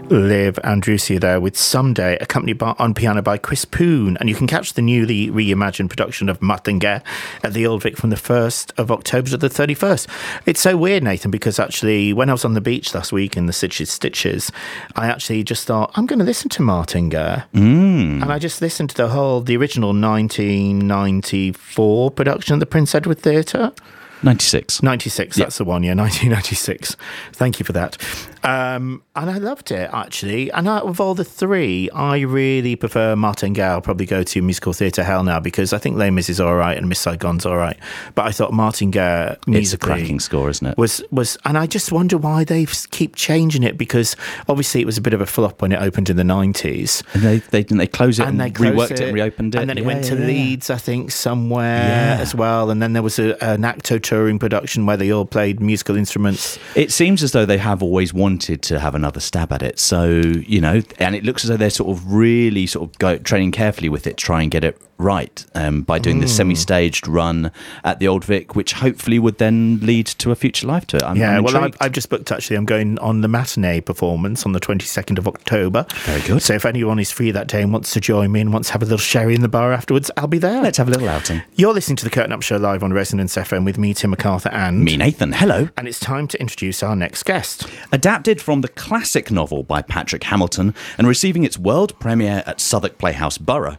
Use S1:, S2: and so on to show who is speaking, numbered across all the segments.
S1: Liv Andrusia there with Someday, accompanied on piano by Chris Poon. And you can catch the newly reimagined production of Martin Guerre at the Old Vic from the 1st of October to the 31st. It's so weird, Nathan, because actually when I was on the beach last week in the Stitches, I actually just thought, I'm going to listen to Martin Guerre. And I just listened to the original 1994 production of the Prince Edward Theatre.
S2: 96.
S1: 96, that's the one, 1996. Thank you for that. And I loved it, actually. And out of all the three, I really prefer Martin Guerre. I'll probably go to musical theatre hell now, because I think Les Mis is all right and Miss Saigon's all right. But I thought Martin Guerre musically...
S2: It's a cracking score, isn't it?
S1: Was, and I just wonder why they keep changing it, because obviously it was a bit of a flop when it opened in the 90s.
S2: And they closed it and reworked it and reopened it.
S1: And then it went to Leeds, I think, somewhere as well. And then there was an acto touring production where they all played musical instruments.
S2: It seems as though they have always wanted to have another stab at it. So, and it looks as though they're sort of really training carefully with it to try and get it right by doing this semi-staged run at the Old Vic, which hopefully would then lead to a future life to it.
S1: I've just booked, actually. I'm going on the matinee performance on the 22nd of October.
S2: Very good.
S1: So if anyone is free that day and wants to join me and wants to have a little sherry in the bar afterwards, I'll be there.
S2: Let's have a little outing.
S1: You're listening to The Curtain Up Show live on Resonance FM with me, Tim MacArthur, and...
S2: me, Nathan. Hello.
S1: And it's time to introduce our next guest.
S2: Adapted from the classic novel by Patrick Hamilton and receiving its world premiere at Southwark Playhouse Borough,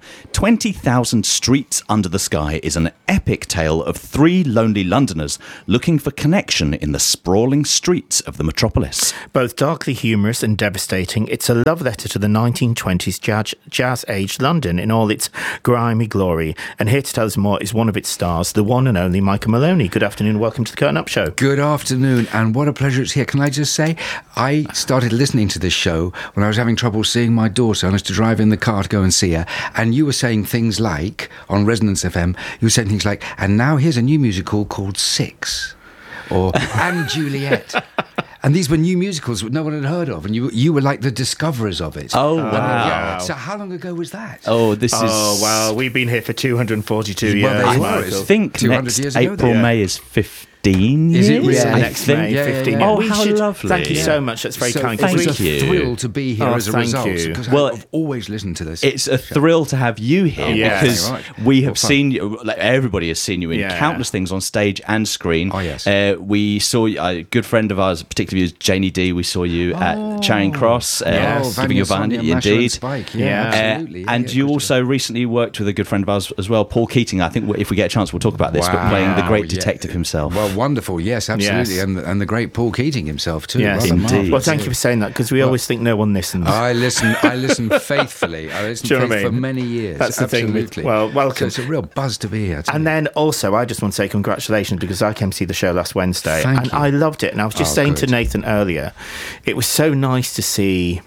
S2: 20,000 Streets Under the Sky is an epic tale of three lonely Londoners looking for connection in the sprawling streets of the metropolis.
S1: Both darkly humorous and devastating, it's a love letter to the 1920s jazz-age London in all its grimy glory. And here to tell us more is one of its stars, the one and only Michael Maloney. Good afternoon, welcome to The Curtain Up Show.
S3: Good afternoon, and what a pleasure it's here. Can I just say, I started listening to this show when I was having trouble seeing my daughter. I was to drive in the car to go and see her, and you were saying things like, on Resonance FM, you were saying things like, and now here's a new musical called Six, or And Juliet. And these were new musicals that no one had heard of, and you were like the discoverers of it.
S2: Oh, wow.
S3: So how long ago was that?
S2: Oh,
S1: well, we've been here for 242 years.
S3: I
S2: think
S3: 200
S2: next
S3: years ago,
S2: April, May is 15 years.
S3: Is it really?
S1: Next May, 15 years.
S2: Oh, how lovely.
S1: Thank you so much. That's very kind.
S2: Thank
S3: It's a thrill to be here as a result. Because I've always listened to this.
S2: It's a thrill to have you here because we have seen you, like everybody has seen you in countless things on stage and screen.
S3: Oh, yes.
S2: We saw a good friend of ours, particularly was Janie D. We saw you at Charing Cross, giving your band, indeed.
S3: Absolutely.
S2: And you also recently worked with a good friend of ours as well, Paul Keating. I think if we get a chance, we'll talk about this, but playing the great detective himself.
S3: Well, wonderful. Yes, absolutely.
S1: Yes.
S3: And the great Paul Keating himself, too.
S1: Yes,
S2: indeed.
S1: Well, thank you for saying that, because we always think no one listens.
S3: I listen faithfully. I listened for many years.
S1: That's the thing. Well, welcome.
S3: So it's a real buzz to be here.
S1: And then also, I just want to say congratulations, because I came to see the show last Wednesday.
S3: Thank you.
S1: I loved it. And I was just saying to Nathan earlier, it was so nice to see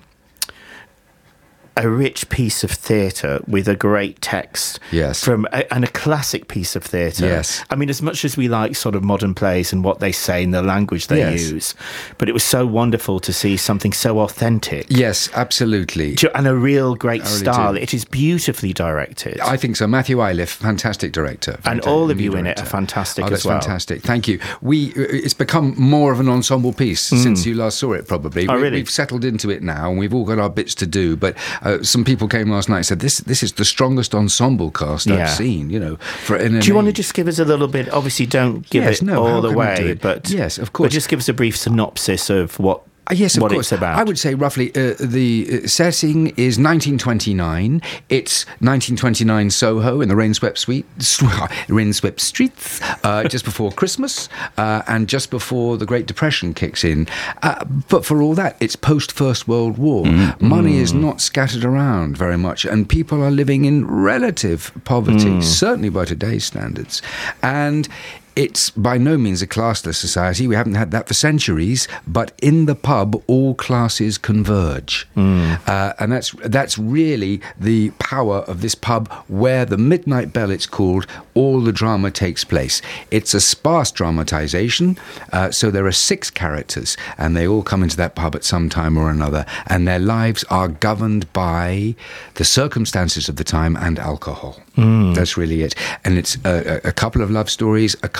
S1: a rich piece of theatre with a great text.
S3: Yes.
S1: And a classic piece of theatre.
S3: Yes.
S1: I mean, as much as we like sort of modern plays and what they say and the language they use, but it was so wonderful to see something so authentic.
S3: Yes, absolutely.
S1: And a real great style. It is beautifully directed.
S3: I think so. Matthew Iliff, fantastic director.
S1: And all of you in it are fantastic as well.
S3: That's fantastic. Thank you. It's become more of an ensemble piece since you last saw it, probably.
S1: Oh, really?
S3: We've settled into it now, and we've all got our bits to do, but some people came last night and said, this is the strongest ensemble cast I've seen, Do you want to just give us a little bit, obviously don't give it all away, but yes, of course.
S1: But just give us a brief synopsis of what
S3: Yes, of
S1: what
S3: course.
S1: It's about.
S3: I would say roughly the setting is 1929. It's 1929 Soho in the rain-swept streets, just before Christmas and just before the Great Depression kicks in. But for all that, it's post-First World War. Money is not scattered around very much, and people are living in relative poverty, certainly by today's standards. And it's by no means a classless society. We haven't had that for centuries. But in the pub, all classes converge. And that's really the power of this pub, where the Midnight Bell, it's called, all the drama takes place. It's a sparse dramatization. So there are 6 characters, and they all come into that pub at some time or another. And their lives are governed by the circumstances of the time and alcohol. That's really it. And it's a couple of love stories, a couple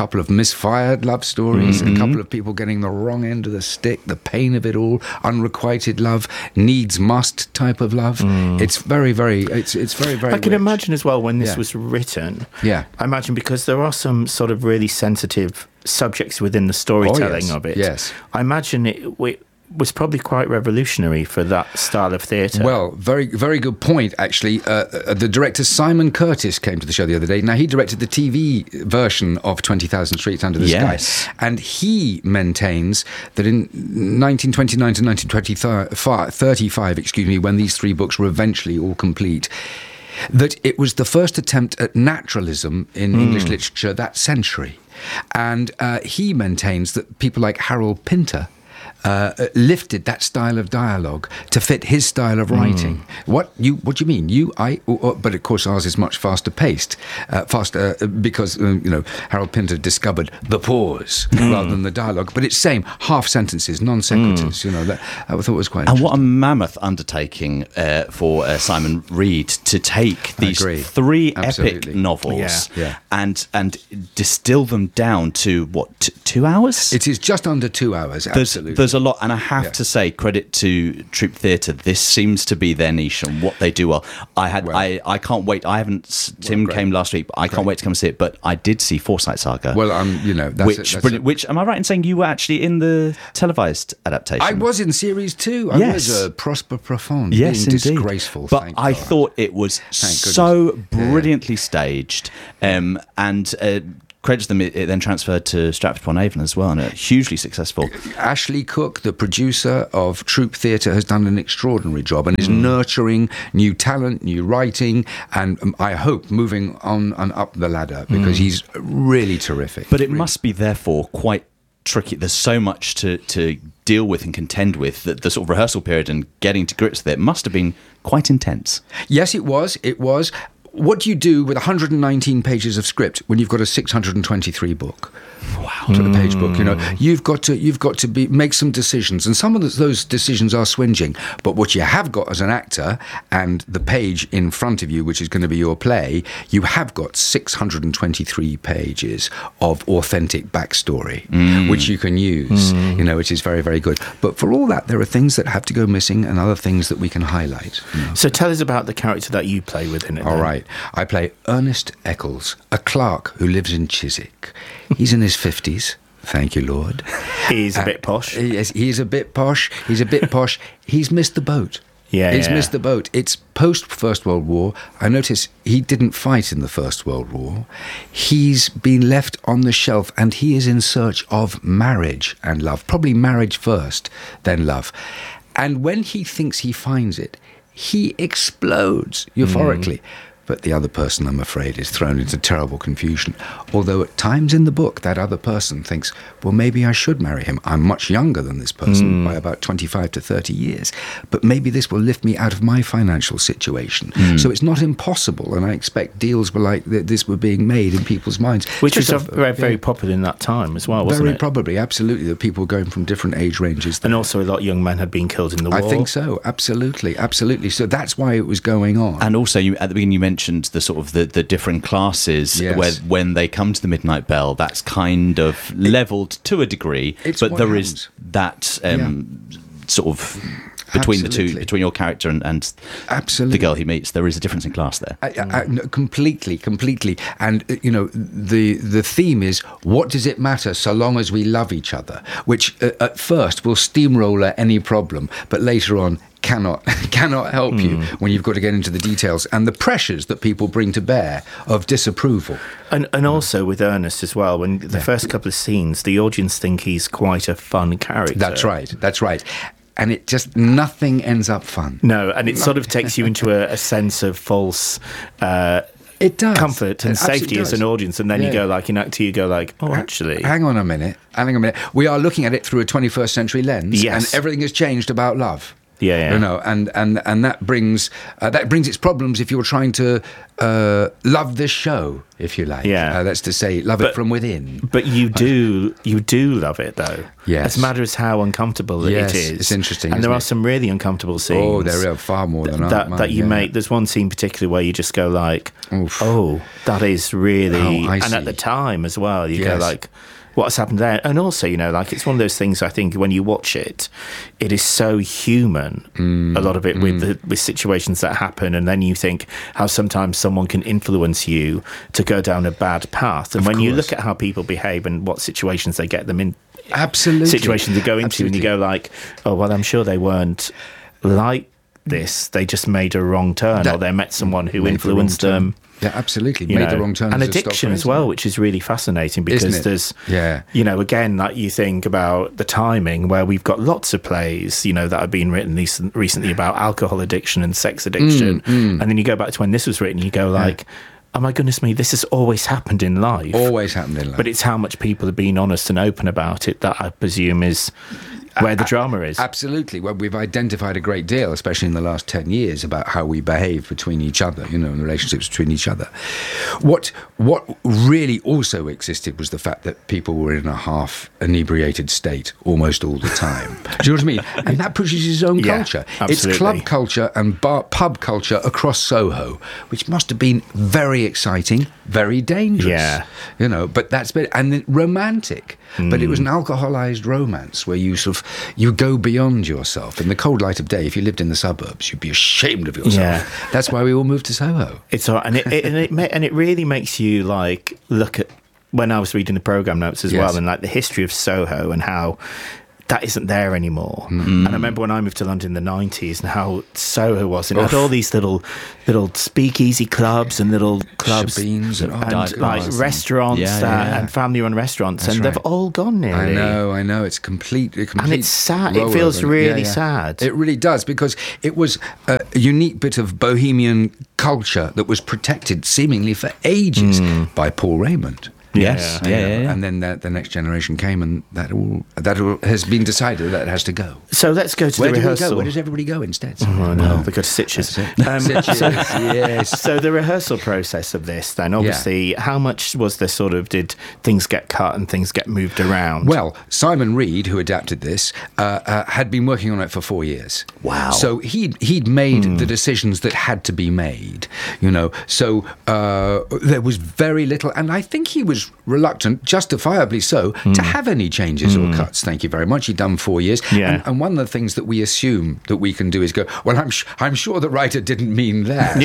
S3: couple of misfired love stories, a couple of people getting the wrong end of the stick, the pain of it all, unrequited love, needs must type of love. It's very, very
S1: I can
S3: rich.
S1: imagine as well when this
S3: Yeah.
S1: was written.
S3: Yeah.
S1: I imagine because there are some sort of really sensitive subjects within the storytelling of it.
S3: Yes.
S1: I imagine it was probably quite revolutionary for that style of theatre.
S3: Well, very, very good point, actually. The director Simon Curtis came to the show the other day. Now, he directed the TV version of 20,000 Streets Under the
S2: Yes.
S3: Sky. And he maintains that in 1929 to 1935, when these three books were eventually all complete, that it was the first attempt at naturalism in English literature that century. And he maintains that people like Harold Pinter lifted that style of dialogue to fit his style of writing. What do you mean? But of course ours is much faster paced, because Harold Pinter discovered the pause rather than the dialogue. But it's same half sentences, non sequiturs. That I thought was quite.
S2: And
S3: interesting.
S2: what a mammoth undertaking for Simon Reed to take these
S3: agree.
S2: three
S3: Absolutely.
S2: epic novels
S3: Yeah.
S2: and distill them down to what 2 hours.
S3: It is just under 2 hours. Absolutely.
S2: There's a lot, and I have
S3: Yeah.
S2: to say credit to Troupe Theatre. This seems to be their niche and what they do well. I can't wait. I haven't. Tim
S3: great.
S2: came last week, but I can't wait to come see it. But I did see Forsyte Saga.
S3: Well,
S2: Which am I right in saying you were actually in the televised adaptation?
S3: I was in series 2. I
S2: Yes.
S3: was Prosper Profond.
S2: Yes,
S3: being
S2: indeed.
S3: disgraceful.
S2: But
S3: thank
S2: I
S3: God.
S2: thought it was
S3: Thank
S2: so
S3: goodness.
S2: brilliantly staged, and credits them. It then transferred to Stratford-upon-Avon as well, and hugely successful.
S3: Ashley Cook, the producer of Troupe Theatre, has done an extraordinary job and is nurturing new talent, new writing, and I hope moving on and up the ladder, because he's really terrific.
S2: But it must be therefore quite tricky. There's so much to deal with and contend with that the sort of rehearsal period and getting to grips with it must have been quite intense.
S3: Yes, it was. It was. What do you do with 119 pages of script when you've got a 623 book? Wow, sort of page book. You've got to make some decisions, and some of those decisions are swinging. But what you have got as an actor, and the page in front of you, which is going to be your play, you have got 623 pages of authentic backstory, which you can use. Which is very, very good. But for all that, there are things that have to go missing, and other things that we can highlight.
S1: So tell us about the character that you play within it.
S3: All
S1: then.
S3: right. I play Ernest Eccles, a clerk who lives in Chiswick. He's in his 50s. Thank you, Lord.
S1: He's a bit posh.
S3: Yes, he's a bit posh. He's missed the boat. He's missed the boat. It's post First World War. I notice he didn't fight in the First World War. He's been left on the shelf, and he is in search of marriage and love. Probably marriage first, then love. And when he thinks he finds it, he explodes euphorically. But the other person, I'm afraid, is thrown into terrible confusion. Although at times in the book, that other person thinks, well, maybe I should marry him. I'm much younger than this person by about 25 to 30 years. But maybe this will lift me out of my financial situation. So it's not impossible. And I expect deals were like this were being made in people's minds.
S1: Which was very, very popular in that time as well, wasn't
S3: Very
S1: it?
S3: probably, absolutely. The people going from different age ranges.
S1: And also a lot of young men had been killed in the war.
S3: I think so, absolutely. So that's why it was going on.
S2: And also, at the beginning, you mentioned the sort of the different classes
S3: Yes.
S2: where when they come to the Midnight Bell, that's kind of levelled to a degree,
S3: It's
S2: but
S3: what
S2: there
S3: happens.
S2: is that sort of between the two,
S3: Absolutely.
S2: between your character and
S3: Absolutely.
S2: the girl he meets, there is a difference in class there.
S3: No, completely. And, the theme is, what does it matter so long as we love each other? Which at first will steamroller any problem, but later on cannot help you when you've got to get into the details and the pressures that people bring to bear of disapproval.
S1: And also with Ernest as well, when the first couple of scenes, the audience think he's quite a fun character.
S3: That's right. And it just, nothing ends up fun.
S1: No, and it sort of takes you into a sense of false
S3: It does.
S1: comfort and
S3: It absolutely
S1: safety as
S3: does.
S1: an audience, and then you go like, in Act 2, you go like, oh, actually.
S3: Hang on a minute. We are looking at it through a 21st century lens,
S1: Yes.
S3: and everything has changed about love.
S1: Yeah.
S3: You know, and that brings its problems if you're trying to love this show, if you like.
S1: Yeah.
S3: That's to say, love it from within.
S1: But you do love it, though.
S3: Yes.
S1: It matters how uncomfortable
S3: Yes,
S1: it is.
S3: it's interesting,
S1: And
S3: isn't
S1: there are
S3: it?
S1: some really uncomfortable scenes.
S3: Oh, there are far more than
S1: that you make. There's one scene particularly where you just go like,
S3: Oof.
S1: oh, that is really...
S3: Oh, I
S1: and
S3: see.
S1: at the time as well, you go
S3: Yes.
S1: like... What has happened there? And also, you know, like it's one of those things. I think when you watch it, it is so human. A lot of it with situations that happen, and then you think how sometimes someone can influence you to go down a bad path. And when you look at how people behave and what situations they get them in,
S3: Absolutely.
S1: situations they go into,
S3: Absolutely.
S1: and you go like, oh well, I'm sure they weren't like this. They just made a wrong turn, or they met someone who
S3: Made the
S1: influenced
S3: wrong turn.
S1: them.
S3: Yeah, absolutely.
S1: You
S3: Made
S1: know,
S3: the wrong turn.
S1: and
S3: as a
S1: addiction
S3: stock
S1: as well, which is really fascinating because
S3: Isn't it?
S1: there's,
S3: Yeah.
S1: you know, again, like you think about the timing where we've got lots of plays, you know, that have been written recently about alcohol addiction and sex addiction, and then you go back to when this was written, you go like, oh my goodness me, this has always happened in life.
S3: Always happened in life.
S1: But it's how much people have been honest and open about it that I presume is where the drama is.
S3: Absolutely. Well, we've identified a great deal, especially in the last 10 years, about how we behave between each other, you know, and the relationships between each other. What really also existed was the fact that people were in a half inebriated state almost all the time. Do you know what I mean? And that pushes its own
S1: Yeah,
S3: culture.
S1: absolutely.
S3: It's club culture and pub culture across Soho, which must have been very exciting, very dangerous.
S1: Yeah.
S3: You know, but that's been, and then romantic. But it was an alcoholized romance where you go beyond yourself. In the cold light of day, if you lived in the suburbs, you'd be ashamed of yourself.
S1: Yeah.
S3: That's why we all moved to Soho.
S1: It's all right. And it really makes you like look at when I was reading the program notes as
S3: Yes.
S1: well, and like the history of Soho and how that isn't there anymore. And I remember when I moved to London in the 90s and how Soho was, and it had all these little speakeasy clubs and little clubs
S3: Shebeens and
S1: and
S2: dive
S1: like
S2: bars
S1: restaurants and family-run restaurants,
S3: That's
S1: and they've
S3: right.
S1: all gone nearly.
S3: I know. It's complete.
S1: And it's sad. It feels really sad.
S3: It really does, because it was a unique bit of bohemian culture that was protected seemingly for ages by Paul Raymond.
S2: Yes.
S1: Yeah.
S2: Yeah.
S3: And then the next generation came, and that all has been decided that it has to go.
S1: So let's go to
S3: Where
S1: the
S3: do we
S1: rehearsal.
S3: go? Where does everybody go instead?
S1: Oh, no, they go to Sitges.
S3: Sitges, yes.
S1: So the rehearsal process of this, then, obviously, how much was there did things get cut and things get moved around?
S3: Well, Simon Reed, who adapted this, had been working on it for 4 years.
S2: Wow.
S3: So he'd made the decisions that had to be made, you know. So there was very little, and I think he was reluctant, justifiably so, to have any changes or cuts. Thank you very much. He'd done 4 years.
S1: Yeah.
S3: And one of the things that we assume that we can do is go, well, I'm sure the writer didn't mean that.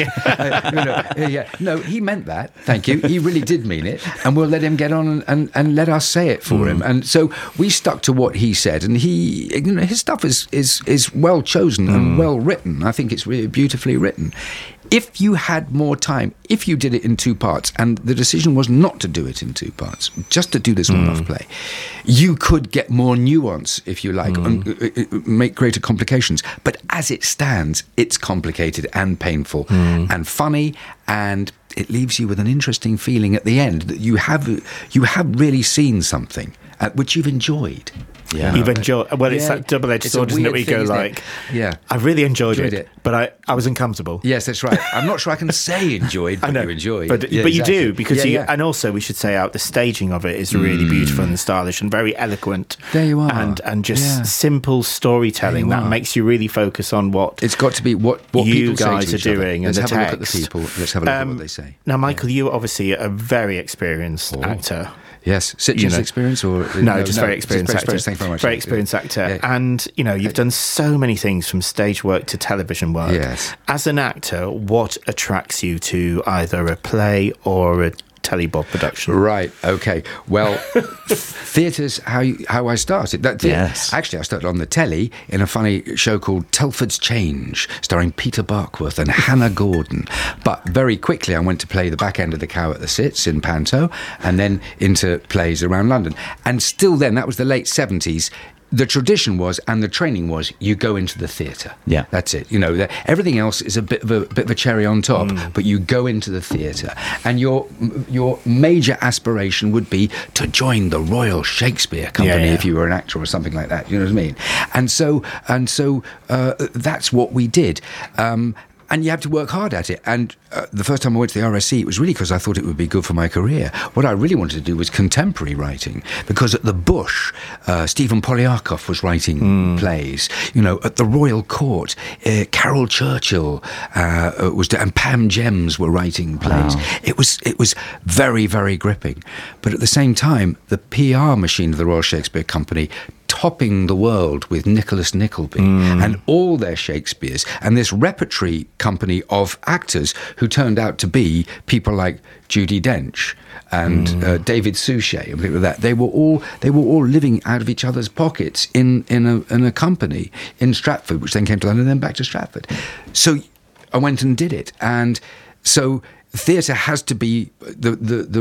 S3: No, he meant that. Thank you. He really did mean it. And we'll let him get on and let us say it for him. And so we stuck to what he said. And his stuff is well chosen and well written. I think it's really beautifully written. If you had more time, if you did it in 2 parts, and the decision was not to do it in 2 parts, just to do this one-off play, you could get more nuance, if you like, and make greater complications. But as it stands, it's complicated and painful and funny, and it leaves you with an interesting feeling at the end that you have really seen something which you've enjoyed.
S2: Yeah.
S1: You've enjoyed. Well, it's
S3: Yeah,
S1: that double-edged
S3: it's a
S1: sword, isn't it?
S3: weird
S1: We go
S3: thing, isn't it?
S1: like,
S3: Yeah.
S1: I really enjoyed
S3: Enjoyed
S1: it,
S3: it.
S1: but I was uncomfortable.
S3: Yes, that's right. I'm not sure I can say enjoyed, but
S1: I know,
S3: you enjoyed.
S1: but
S3: Yeah,
S1: you
S3: exactly.
S1: do because
S3: Yeah.
S1: and also we should say out the staging of it is really beautiful and stylish and very eloquent.
S3: There you are.
S1: and just
S3: Yeah.
S1: simple storytelling
S3: There you
S1: that
S3: are.
S1: makes you really focus on what
S3: It's got to be what
S1: you
S3: people say
S1: guys
S3: to
S1: are
S3: each other.
S1: doing and
S3: Let's
S1: the
S3: have a look at the
S1: text.
S3: people. Let's have a look at what they say.
S1: Now, Michael, you are obviously a very experienced actor.
S3: Yes, Sitges experience or
S1: No, just very experienced actor.
S3: Thank you very much.
S1: Very experienced actor.
S3: Yeah.
S1: And, you've done so many things from stage work to television work.
S3: Yes.
S1: As an actor, what attracts you to either a play or a telebob production?
S3: Right. Okay. Well, theatre's how I started.
S2: Yes.
S3: Actually, I started on the telly in a funny show called Telford's Change, starring Peter Barkworth and Hannah Gordon. But very quickly, I went to play the back end of the Cow at the Sits in Panto, and then into plays around London. And still then, that was the late 70s. the tradition was, and the training was, you go into the theatre.
S2: Yeah.
S3: That's it. Everything else is a bit of a cherry on top, but you go into the theatre, and your major aspiration would be to join the Royal Shakespeare Company if you were an actor or something like that. You know what I mean? And so that's what we did. And you have to work hard at it. And the first time I went to the RSC, it was really because I thought it would be good for my career. What I really wanted to do was contemporary writing, because at the Bush, Stephen Polyakov was writing plays. At the Royal Court, Carol Churchill and Pam Gems were writing plays. Wow. It was very, very gripping. But at the same time, the PR machine of the Royal Shakespeare Company topping the world with Nicholas Nickleby and all their Shakespeares, and this repertory company of actors who turned out to be people like Judi Dench and David Suchet and people like that. They were all living out of each other's pockets in a company in Stratford, which then came to London and then back to Stratford. So I went and did it, and so theatre has to be the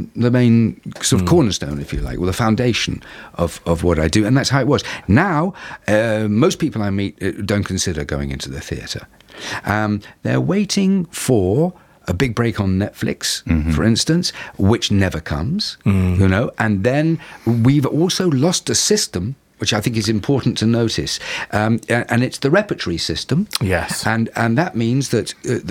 S3: main sort of cornerstone, if you like, or the foundation of what I do, and that's how it was. Now, most people I meet don't consider going into the theatre. They're waiting for a big break on Netflix, for instance, which never comes, and then we've also lost a system which I think is important to notice, and it's the repertory system.
S1: Yes,
S3: and that means that,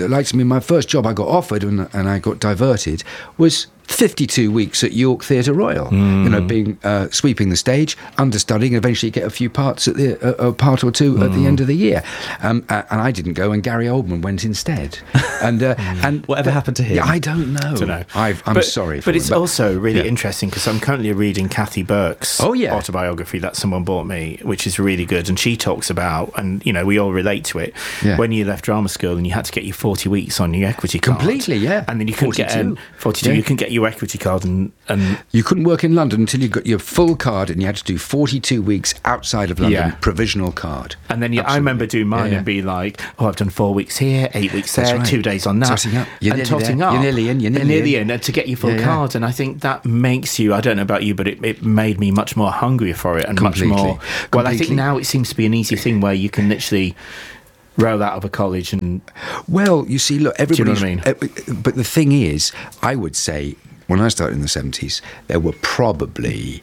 S3: my first job I got offered and I got diverted was 52 weeks at York Theatre Royal, being sweeping the stage, understudying, and eventually get a few parts at a part or two at the end of the year. And I didn't go, and Gary Oldman went instead. And
S2: whatever happened to him?
S3: Yeah, I don't know. I'm sorry.
S1: But it's also really interesting, because I'm currently reading Kathy Burke's autobiography that someone bought me, which is really good, and she talks about, and we all relate to it, when you left drama school and you had to get your 40 weeks on your equity card.
S3: Completely, yeah.
S1: And then you couldn't get 42. You couldn't get your equity card, and
S3: you couldn't work in London until you got your full card, and you had to do 42 weeks outside of London, provisional card.
S1: And then I remember doing mine and be like, I've done 4 weeks here, 8 weeks there, 2 days on that,
S3: totting up. You're nearly in. You're
S1: nearly in to get your full card. And I think that makes you, I don't know about you, but it made me much more hungrier for it, and much more. Well, I think now it seems to be an easy thing where you can literally roll out of a college and.
S3: Well, you see, look, everybody's.
S1: Do you know what I
S3: mean? But the thing is, I would say, when I started in the 70s, there were probably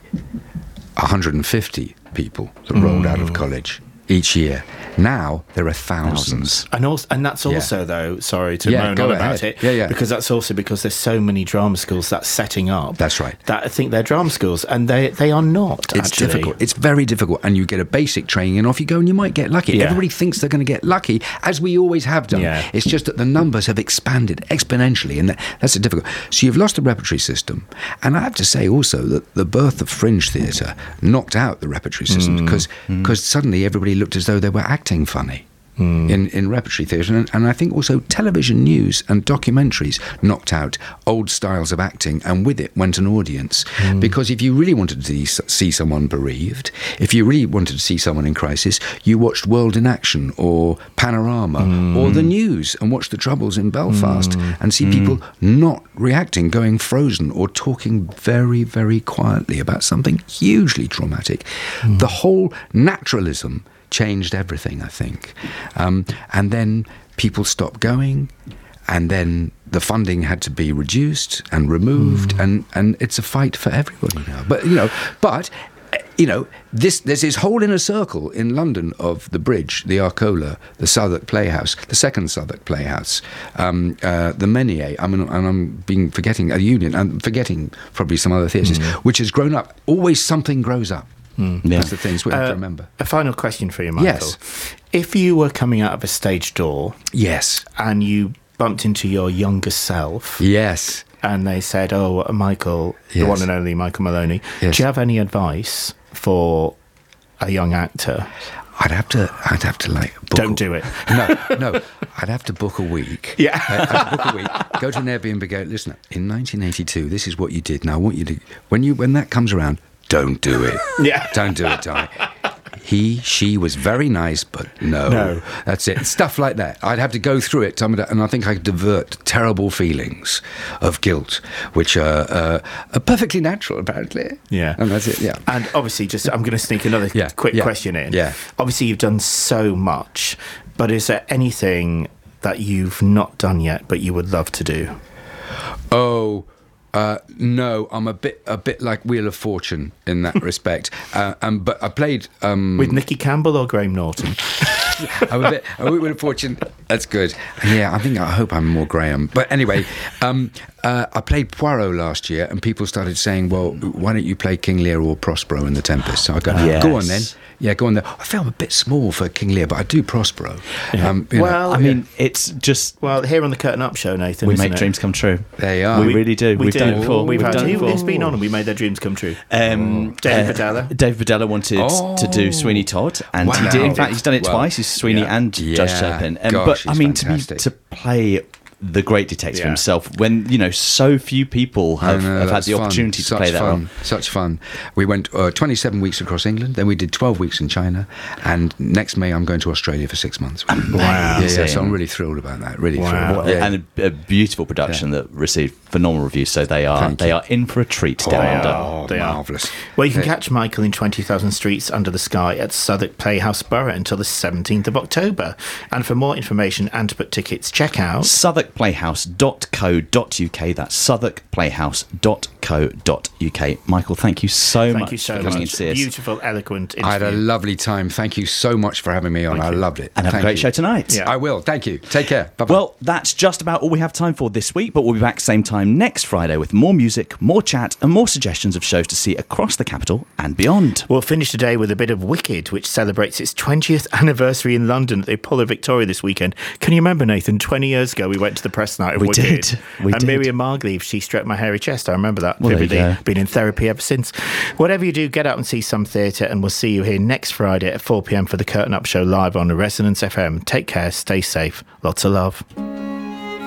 S3: 150 people that rolled out of college each year. Now there are thousands.
S1: And that's also, though, sorry to moan on about it, because that's also because there's so many drama schools that's setting up.
S3: That's right.
S1: That I think they're drama schools, and they are not.
S3: It's difficult. It's very difficult, and you get a basic training, and off you go, and you might get lucky.
S1: Yeah.
S3: Everybody thinks they're going to get lucky, as we always have done.
S1: Yeah.
S3: It's just that the numbers have expanded exponentially, and that's difficult. So you've lost the repertory system, and I have to say also that the birth of fringe theatre knocked out the repertory system, because suddenly everybody looked as though they were acting funny in repertory theatre, and I think also television news and documentaries knocked out old styles of acting, and with it went an audience. Because if you really wanted to see someone bereaved, if you really wanted to see someone in crisis, you watched World in Action or Panorama or the news, and watched the Troubles in Belfast and see people not reacting, going frozen, or talking very, very quietly about something hugely traumatic. The whole naturalism changed everything, I think. And then people stopped going, and then the funding had to be reduced and removed, and it's a fight for everybody now. But there's this whole inner circle in London of the Bridge, the Arcola, the Southwark Playhouse, the second Southwark Playhouse, the Menier. I'm forgetting a Union. I'm forgetting probably some other theatres, which has grown up. Always something grows up. That's the things we have to remember.
S1: A final question for you, Michael.
S3: Yes.
S1: If you were coming out of a stage door,
S3: yes,
S1: and you bumped into your younger self,
S3: yes,
S1: and they said, "Oh, Michael, the one and only Michael Maloney, do you have any advice for a young actor?"
S3: I'd have to like book.
S1: Don't do it.
S3: No. I'd have to book a week.
S1: Yeah.
S3: I'd have to book a week. Go to an Airbnb. Go, listen. In 1982, this is what you did. Now I want you to, when that comes around, don't do it.
S1: Yeah.
S3: Don't do it, Tommy. she was very nice, but no. That's it. Stuff like that. I'd have to go through it, and I think I could divert terrible feelings of guilt, which are perfectly natural, apparently.
S1: Yeah.
S3: And that's it, yeah.
S1: And obviously, I'm going to sneak another quick question in.
S3: Yeah.
S1: Obviously, you've done so much, but is there anything that you've not done yet, but you would love to do?
S3: No, I'm a bit like Wheel of Fortune in that respect. But I played
S1: with Nicky Campbell or Graham Norton.
S3: I'm a bit Wheel of Fortune. That's good. Yeah, I hope I'm more Graham. But anyway, I played Poirot last year, and people started saying, "Well, why don't you play King Lear or Prospero in The Tempest?" So I go, "Go on then." Yeah, go on there. I felt a bit small for King Lear, but I do Prospero.
S1: Yeah.
S2: I mean, it's just...
S1: Well, here on the Curtain Up show, Nathan,
S2: we make dreams come true.
S3: They are.
S2: We really do. We've done it before.
S1: We've done it before. Who's been on and we made their dreams come true?
S2: David
S1: Badella.
S2: David Badella wanted to do Sweeney Todd, and he did. In fact, he's done it twice. He's Sweeney and Judge Turpin.
S3: Gosh,
S2: but I mean,
S3: fantastic.
S2: to play the great detective himself, when so few people have had the opportunity to play that role.
S3: Such fun. We went 27 weeks across England, then we did 12 weeks in China, and next May I'm going to Australia for 6 months.
S2: Wow.
S3: Yeah, so I'm really thrilled about that. Really thrilled.
S2: Yeah. And a beautiful production that received phenomenal reviews. So they are in for a treat down under.
S3: They are marvellous.
S1: Well, you can catch Michael in 20,000 Streets Under the Sky at Southwark Playhouse Borough until the 17th of October. And for more information and to book tickets, check out
S2: southwarkplayhouse.co.uk. That's southwarkplayhouse.co.uk. Michael, thank you so much for coming and see us.
S1: Beautiful, eloquent interview.
S3: I had a lovely time. Thank you so much for having me on. I loved it.
S2: And have a great show tonight.
S3: Yeah. I will. Thank you. Take care. Bye-bye.
S2: Well, that's just about all we have time for this week, but we'll be back same time next Friday with more music, more chat, and more suggestions of shows to see across the capital and beyond.
S1: We'll finish today with a bit of Wicked, which celebrates its 20th anniversary in London at the Apollo Victoria this weekend. Can you remember, Nathan? 20 years ago, we went to the press night of Wicked.
S2: We did.
S1: Miriam Margleave, she stroked my hairy chest. I remember that vividly. Been in therapy ever since. Whatever you do, get out and see some theatre, and we'll see you here next Friday at 4 p.m. for the Curtain Up Show live on Resonance FM. Take care, stay safe, lots of love.